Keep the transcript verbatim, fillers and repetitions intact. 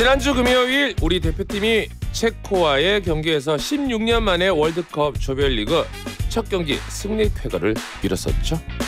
지난주 금요일 우리 대표팀이 체코와의 경기에서 십육 년 만에 월드컵 조별리그 첫 경기 승리 쾌거를 이뤘었죠.